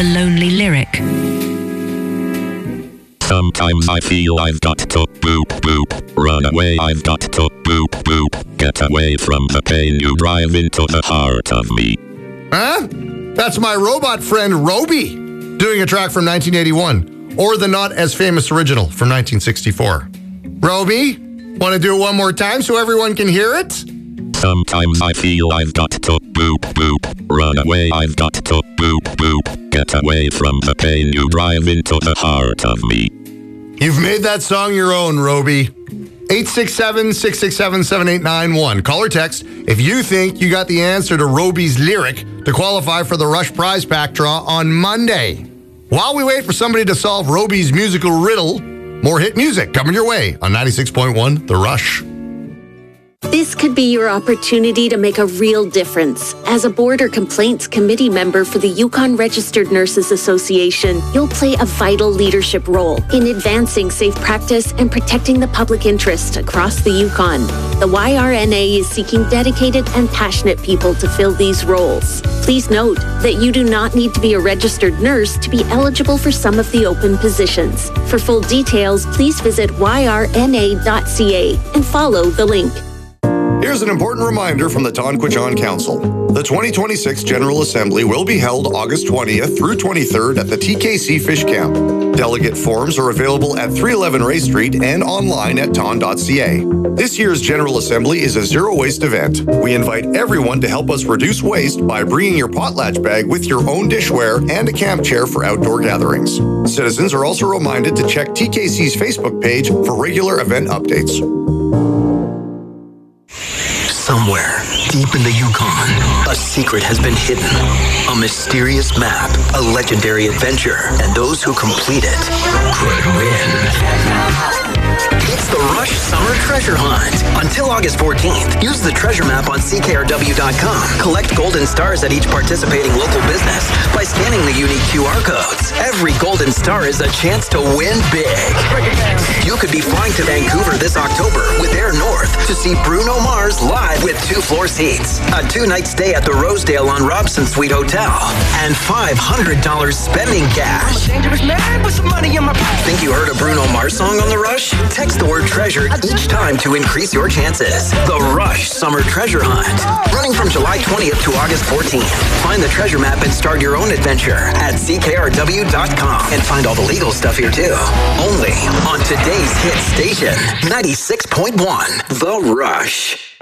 The lonely lyric. Sometimes I feel I've got to boop boop. Run away, I've got to boop boop. Get away from the pain, you drive into the heart of me. Huh? That's my robot friend Roby doing a track from 1981, or the not as famous original from 1964. Roby, want to do it one more time so everyone can hear it? Sometimes I feel I've got to boop boop. Run away, I've got to boop boop. Get away from the pain, you drive into the heart of me. You've made that song your own, Roby. 867-667-7891. Call or text if you think you got the answer to Roby's lyric to qualify for the Rush prize pack draw on Monday. While we wait for somebody to solve Roby's musical riddle, more hit music coming your way on 96.1 The Rush. This could be your opportunity to make a real difference. As a board or complaints committee member for the Yukon Registered Nurses Association, you'll play a vital leadership role in advancing safe practice and protecting the public interest across the Yukon. The YRNA is seeking dedicated and passionate people to fill these roles. Please note that you do not need to be a registered nurse to be eligible for some of the open positions. For full details, please visit yrna.ca and follow the link. Here's an important reminder from the Tonquidjon Council. The 2026 General Assembly will be held August 20th through 23rd at the TKC Fish Camp. Delegate forms are available at 311 Ray Street and online at ton.ca. This year's General Assembly is a zero-waste event. We invite everyone to help us reduce waste by bringing your potlatch bag with your own dishware and a camp chair for outdoor gatherings. Citizens are also reminded to check TKC's Facebook page for regular event updates. Somewhere, deep in the Yukon, a secret has been hidden. A mysterious map, a legendary adventure, and those who complete it could win. It's the Rush Summer Treasure Hunt. Until August 14th, use the treasure map on CKRW.com. Collect golden stars at each participating local business by scanning the unique QR codes. Every golden star is a chance to win big. You could be flying to Vancouver this October with Air North to see Bruno Mars live with 2-floor seats, a 2-night stay at the Rosedale on Robson Suite Hotel, and $500 spending cash. I'm a dangerous man with some money in my pocket. Think you heard a Bruno Mars song on The Rush? Text the word treasure each time to increase your chances. The Rush Summer Treasure Hunt. Running from July 20th to August 14th. Find the treasure map and start your own adventure at CKRW.com. And find all the legal stuff here too. Only on today's hit station, 96.1 The Rush.